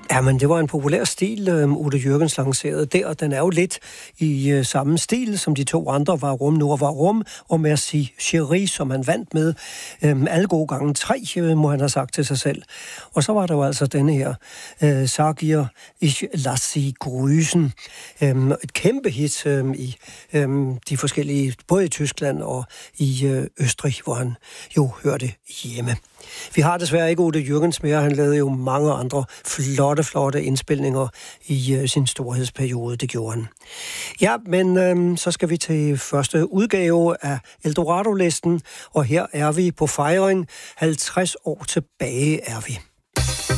Ja, men det var en populær stil, Udo Jürgens lancerede der, og den er jo lidt i samme stil som de to andre, Var Rum, Nord Var Rum, og Merci Chérie, som han vandt med alle gode gange 3, må han have sagt til sig selv. Og så var der jo altså denne her, Sag ich lass sie grüßen, et kæmpe hit i de forskellige, både i Tyskland og i Østrig, hvor han jo hørte hjemme. Vi har desværre ikke Udo Jürgens mere. Han lavede jo mange andre flotte indspilninger i sin storhedsperiode. Det gjorde han. Ja, men så skal vi til første udgave af Eldorado-listen, og her er vi på fejring. 50 år tilbage er vi.